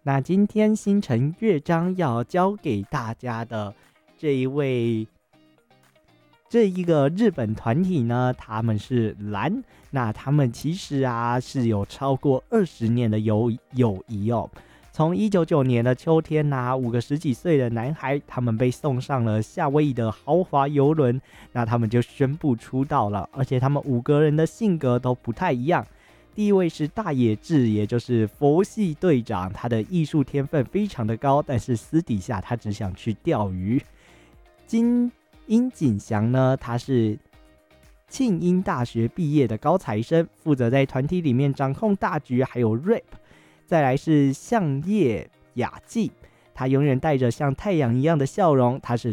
那今天星辰乐章要教给大家的这一个日本团体呢，他们是蓝。那他们其实是有超过20年的友谊哦。从199年的秋天5个10几岁的男孩，他们被送上了夏威夷的豪华邮轮，那他们就宣布出道了。而且他们5个人的性格都不太一样。第一位是大野智，也就是佛系队长，他的艺术天分非常的高，但是私底下他只想去钓鱼。樱井翔呢，他是庆应大学毕业的高材生，负责在团体里面掌控大局还有 rap。 再来是相叶雅纪，他永远带着像太阳一样的笑容，他是